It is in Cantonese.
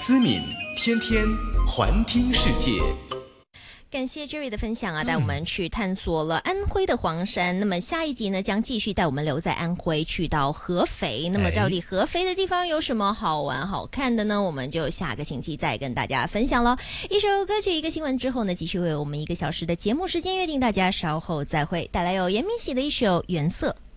思敏天天环听世界。 感谢 Jerry 的分享啊，带我们去探索了安徽的黄山。那么下一集呢，将继续带我们留在安徽，去到合肥。那么到底合肥的地方有什么好玩好看的呢？我们就下个星期再跟大家分享咯。一首歌曲一个新闻之后呢，继续为我们1个小时的节目时间约定，大家稍后再会，带来有严明喜的一首《原色》。